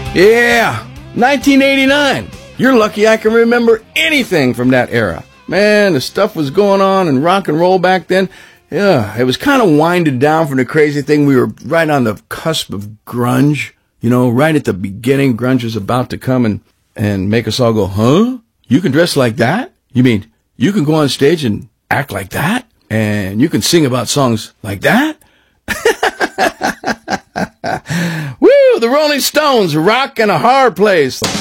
Yeah, 1989. You're lucky I can remember anything from that era. Man, the stuff was going on in rock and roll back then. Yeah, it was kind of winded down from the crazy thing. We were right on the cusp of grunge. You know, right at the beginning, grunge was about to come and make us all go, huh? You can dress like that? You mean you can go on stage and act like that? And you can sing about songs like that? Woo! The Rolling Stones, rock in a hard place.